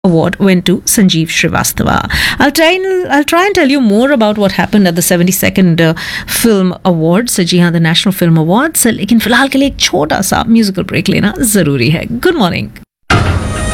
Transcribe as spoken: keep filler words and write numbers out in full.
award went to Sanjeev Srivastava. I'll try and I'll try and tell you more about what happened at the seventy-second uh, Film Awards, जी हाँ, the National Film Awards. लेकिन फिलहाल के लिए एक छोटा सा musical break लेना जरूरी है. Good morning.